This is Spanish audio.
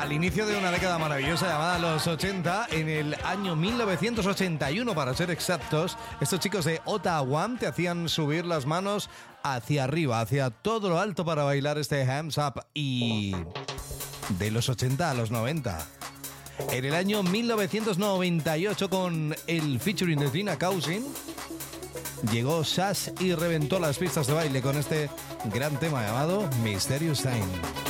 al inicio de una década maravillosa llamada los 80, en el año 1981 para ser exactos, estos chicos de Ottawa te hacían subir las manos hacia arriba, hacia todo lo alto para bailar este Hands Up. Y de los 80 a los 90. En el año 1998, con el featuring de Tina Cousin, llegó Sash y reventó las pistas de baile con este gran tema llamado Mysterious Time.